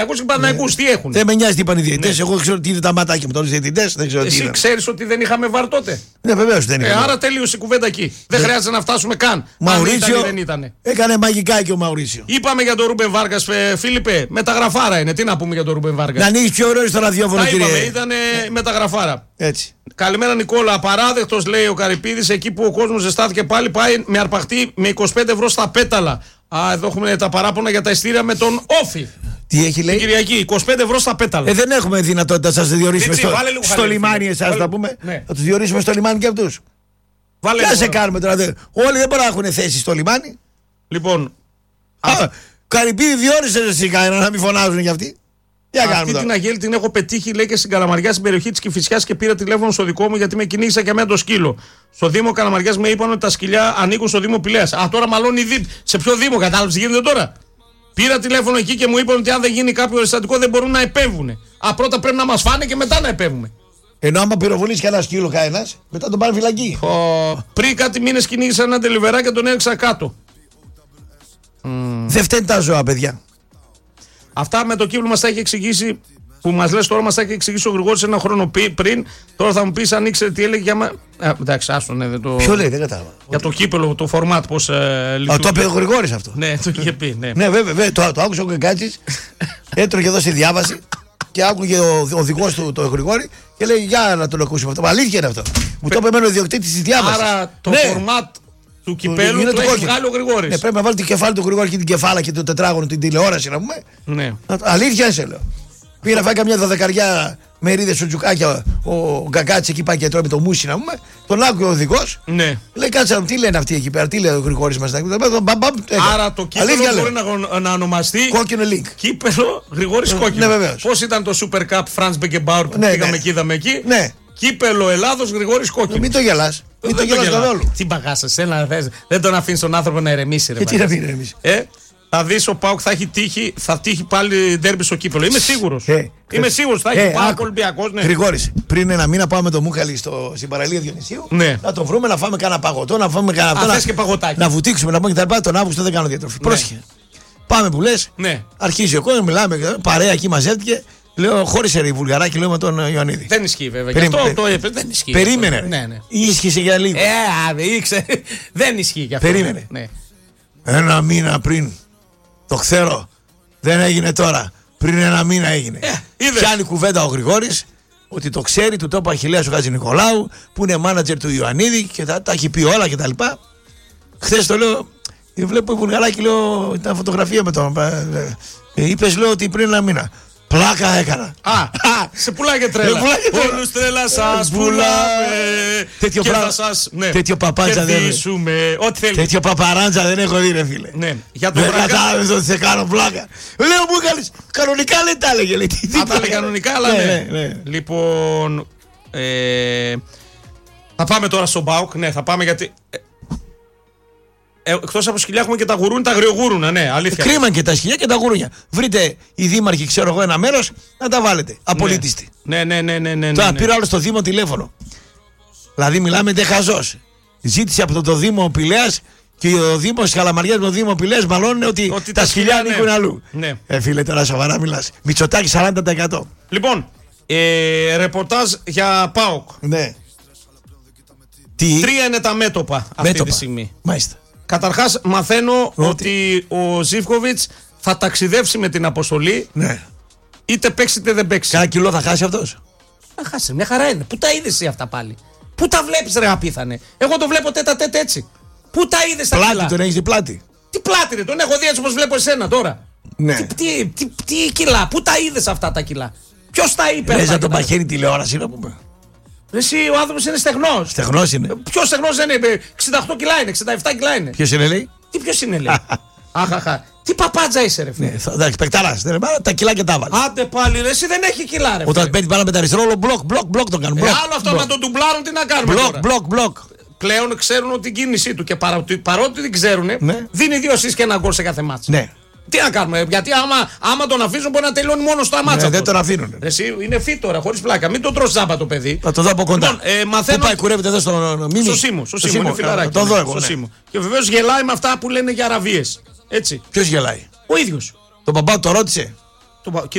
Ακούς και Παναθηναϊκούς, τι έχουν. Δεν με νοιάζει τι είπαν οι διαιτητές. Εγώ ξέρω τι είναι τα ματάκια μου. Τώρα οι διαιτητές δεν ξέρω τι είναι. Εσύ ξέρεις ότι δεν είχαμε βαρ τότε. Ναι, βεβαίως δεν είναι. Άρα τέλειωσε η κουβέντα εκεί. Δεν χρειάζεται να φτάσουμε καν. Μαουρίσιο δεν ήταν. Έκανε μαγικά και ο Μαουρίσιο. Είπαμε για τον Ρούμπεν Βάργας, Φίλιππε. Μεταγραφάρα είναι. Τι να πούμε για τον Ρούμπεν Βάργας. Να ανοίξει πιο ωραίο στο ραδιόφωνο, κύριε. κύριε. Ήταν μεταγραφάρα. Έτσι. Καλημέρα Νικόλα. Απαράδεκτος λέει ο Καρυπίδης. Εκεί που ο κόσμος ζεστάθηκε πάλι πάει με αρπαχτή με 25 ευρώ στα πέταλα. Εδώ έχουμε τα παράπονα για τα ειστήρια με τον Όφη. Τι έχει λέει. Κυριακή, 25 ευρώ στα πέταλα. Δεν έχουμε δυνατότητα να σας διορίσουμε στο λιμάνι, εσάς να πούμε. Ναι. Θα τους διορίσουμε στο λιμάνι και αυτούς. Τι να σε κάνουμε τώρα. Όλοι δεν μπορούν να έχουν θέση στο λιμάνι. Λοιπόν. Καρυπίδη, διόρισε εσύ κανένα να μην φωνάζουν για αυτοί. Αυτή την αγέλη την έχω πετύχει, λέει, και στην Καλαμαριά, στην περιοχή της Κηφισιάς και πήρα τηλέφωνο στο δικό μου γιατί με κυνήγησα και εμένα το σκύλο. Στο Δήμο Καλαμαριάς με είπαν ότι τα σκυλιά ανήκουν στο Δήμο Πηλαίας. Τώρα μαλώνει σε ποιο Δήμο, κατάλαβες τι γίνεται τώρα. Πήρα τηλέφωνο εκεί και μου είπαν ότι αν δεν γίνει κάποιο περιστατικό δεν μπορούν να επέμβουν. Πρώτα πρέπει να μας φάνε και μετά να επέμβουμε. Ενώ άμα πυροβολήσει κανένα σκύλο κανένας, μετά τον πάνε φυλακή. Πριν κάτι μήνες κυνήγησα έναν τελιβερά και τον έριξα κάτω. Δεν φταίνει τα ζώα, παιδιά. Αυτά με το κύκλο μας τα έχει εξηγήσει, που μας λες τώρα, μας τα έχει εξηγήσει ο Γρηγόρης ένα χρόνο πριν. Τώρα θα μου πεις αν ήξερε τι έλεγε για εντάξει, άστο, ναι, δεν το. Ποιο λέει, δεν κατάλαβα. Για το κύπελο, το φορμάτ, πώς λειτουργεί. Το είπε ο Γρηγόρης αυτό. Ναι, το είχε πει. Ναι, βέβαια, το άκουσε ο Γκαγκάτσης, έτρωγε εδώ στη διάβαση και άκουγε ο οδηγός του το Γρηγόρη και λέει για να τον ακούσουμε αυτό. Αλήθεια είναι αυτό. Μου το είπε εμένα ο ιδιοκτήτης της διάβασης. Άρα το φορμάτ του κυπέλου το έχει βγάλει ο Γρηγόρης. Ναι, πρέπει να βάλει το κεφάλι του Γρηγόρη και την κεφάλα και το τετράγωνο, την τηλεόραση να πούμε. Ναι. Αλήθεια σε λέω. Πήρα φάει καμιά 12 μερίδες σουτζουκάκια ο Γκαγκάτσης εκεί πάει και τρώει με το μουσι να πούμε. Τον άκουγε ο οδηγός. Ναι. Λέει κάτσε τι λένε αυτοί εκεί πέρα, τι λέει ο Γρηγόρης μας. Άρα το κύπελο μπορεί να ονομαστεί κόκκινο link. Κύπελο Γρηγόρης κόκκινο. Ναι, βεβαίως. Πώς ήταν το Super Cup Franz Beckenbauer που πήγαμε εκεί, είδαμε εκεί. Ναι. Κύπελο Ελλάδος Γρηγόρης κόκκινο. Μην το γελάς. Μην το γελάς καθόλου. Τι μπαγάσας, δεν τον αφήνεις τον άνθρωπο να ηρεμήσει. Και τι να μην ηρεμήσει. Θα δεις ο ΠΑΟΚ θα τύχει πάλι ντέρμπι στο κύπελο. Είμαι σίγουρος. Είμαι σίγουρος θα έχει ΠΑΟΚ Ολυμπιακός. Ναι. Γρηγόρης, πριν ένα μήνα πάμε με το Μούχαλη στην παραλία Διονυσίου. Ναι. Να το βρούμε, να φάμε κανένα παγωτό, να φάμε κανένα αυτό. Και παγωτάκι. Να βουτήξουμε, να πούμε και τα λοιπά. Τον Αύγουστο δεν κάνω διατροφή. Ναι. Πρόσεχε. Πάμε που λες. Ναι. Αρχίζει ο κόσμος, μιλάμε, παρέα εκεί μαζεύτηκε. Λέω, χώρισε η Βουλγαράκη, λέω με τον Ιωαννίδη. Δεν ισχύει βέβαια. Αυτό το έπαιζε. Δεν ισχύει. Περίμενε. Ναι. Ίσχυσε για λίγο. Δεν ισχύει για αυτό. Περίμενε. Ναι. Ένα μήνα πριν. Το ξέρω. Δεν έγινε τώρα. Πριν ένα μήνα έγινε. Πιάνει κουβέντα ο Γρηγόρης ότι το ξέρει, του το είπε Αχιλλέας ο Χατζηνικολάου, που είναι μάνατζερ του Ιωαννίδη και τα έχει πει όλα κτλ. Χθες το λέω, βλέπω η Βουλγαράκη, λέω, ήταν φωτογραφία με τον. Είπες, λέω, ότι πριν ένα μήνα. Πλάκα έκανα. Σε πουλάει και τρέλα. Όλους τρέλα σας πουλάμε. Τέτοιο πράγμα. Τέτοιο παπάντζα δεν έχω. Τέτοιο παπαράντζα δεν έχω δει, ρε φίλε. Ναι. Για το δεν κατάλαβες ότι σε κάνω πλάκα. Λέω, μου έκανες. Κανονικά δεν τα έλεγε. Τα έλεγε κανονικά, αλλά ναι. Λοιπόν. Θα πάμε τώρα στον ΠΑΟΚ. Ναι, θα πάμε γιατί. Εκτός από σκυλιά έχουμε και τα γουρούνια, τα αγριογούρουνα, ναι, αλήθεια. Κρίμα και τα σκυλιά και τα γουρούνια. Βρείτε οι δήμαρχοι, ξέρω εγώ, ένα μέρος να τα βάλετε. Απολύτιστοι. Ναι. Τώρα πήρα άλλο στο Δήμο τηλέφωνο. Δηλαδή μιλάμε δεν χαζός. Ζήτησε από το Δήμο Πηλαίας και ο Δήμος Καλαμαριάς με το Δήμο Πηλαίας μαλώνουν ότι τα σκυλιά ανήκουν αλλού. Ναι. Φίλε, τώρα σοβαρά μιλάς. Μητσοτάκη 40%. Λοιπόν, ρεπορτάζ για ΠΑΟΚ. Ναι. 3 είναι τα μέτωπα αυτή τη στιγμή. Μάλιστα. Καταρχάς μαθαίνω ότι ο Ζίβκοβιτς θα ταξιδεύσει με την αποστολή. Ναι. Είτε παίξει είτε δεν παίξει. Κάνα κιλό θα χάσει αυτός. Θα χάσει, μια χαρά είναι. Πού τα είδες εσύ αυτά πάλι? Πού τα βλέπεις ρε απίθανε? Εγώ το βλέπω τέτα έτσι. Πού τα είδες τα πλάτη, κιλά? τον έχεις δει πλάτη? Τι πλάτη ρε, τον έχω δει έτσι όπως βλέπω εσένα τώρα. Ναι. Τι κιλά, πού τα είδες αυτά τα κιλά? Ποιος τα είπε? Λες να τον παχαίνει τηλεόραση να πούμε. Εσύ ο άνθρωπος είναι στεγνός. Στεγνός είναι. Ποιος στεγνός δεν είναι? 68 κιλά είναι, 67 κιλά είναι. Ποιος είναι λέει? Τι ποιος είναι λέει? Αχαχα. Τι παπάντζα είσαι ρε φίλε. Ναι, εντάξει, παικτάρας. Τα κιλά και τα βάλε. Άντε πάλι ρε, εσύ δεν έχει κιλά ρε. Όταν παίρνει μπάλα με τα αριστερό, μπλοκ τον κάνουν. Άλλο αυτό να τον ντουμπλάρουν, τι να κάνουμε τώρα. Μπλοκ. Πλέον ξέρουν την κίνησή του και παρότι δεν ξέρουν, δίνει 2 assists και 1 γκολ σε κάθε μάτς. Ναι. Τι να κάνουμε, γιατί άμα τον αφήσουν μπορεί να τελειώνει μόνο στο αμάτσα. Ναι, δεν τον αφήνουν. Εσύ είναι φύ τώρα, χωρίς πλάκα. Μην τον τρως ζάμπα το παιδί. Θα το δω από κοντά. Μαθαίνω... Πού πάει, κουρεύεται εδώ στο Μίμη? Στο Σίμου, είναι φιλαράκι. Το δω εγώ. Και βεβαίως γελάει με αυτά που λένε για αραβίες. Έτσι. Ποιος γελάει? Ο ίδιος. Τον παπά το ρώτησε. Το,